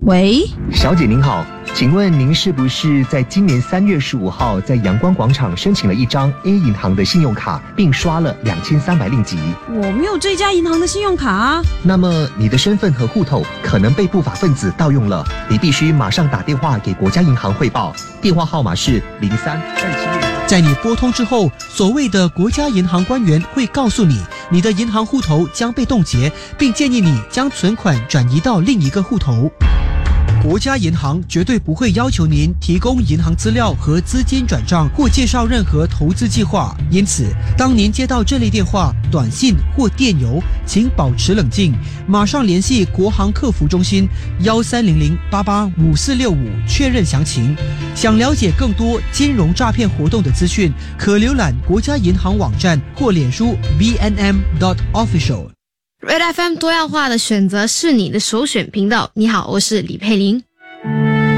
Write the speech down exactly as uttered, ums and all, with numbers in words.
喂， 小姐您好，请问您是不是在今年三月十五号在阳光广场申请了一张 A 银行的信用卡，并刷了两千三百令吉？ 我没有这家银行的信用卡啊。 那么你的身份和户头可能被不法分子盗用了，你必须马上打电话给国家银行汇报，电话号码是零三二七六。 在你拨通之后，所谓的国家银行官员会告诉你，你的银行户头将被冻结，并建议你将存款转移到另一个户头。国家银行绝对不会要求您提供银行资料和资金转账或介绍任何投资计划，因此，当您接到这类电话、短信或电邮，请保持冷静，马上联系国行客服中心幺三零零八八五四六五确认详情。想了解更多金融诈骗活动的资讯，可浏览国家银行网站或脸书 B N M dot official。Red F M 多样化的选择是你的首选频道。你好，我是李佩玲。